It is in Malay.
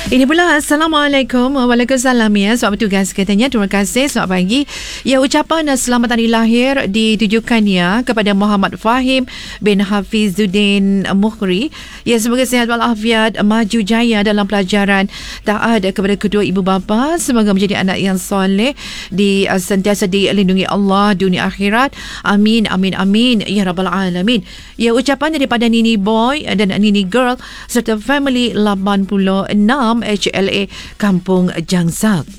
Ini pula Assalamualaikum. Waalaikumsalam ya. Selamat bertugas katanya. Terima kasih. Selamat pagi. Ya, ucapan selamat hari lahir ditujukannya kepada Muhammad Fahim bin Hafizuddin Mukhri. Ya, semoga sihat walafiat, maju jaya dalam pelajaran, taat kepada kedua ibu bapa. Semoga menjadi anak yang soleh, sentiasa dilindungi Allah dunia akhirat. Amin, amin, amin ya rabbal alamin. Ya, ucapan daripada Nini Boy dan Nini Girl serta family 86 HLA Kampung Jangsak.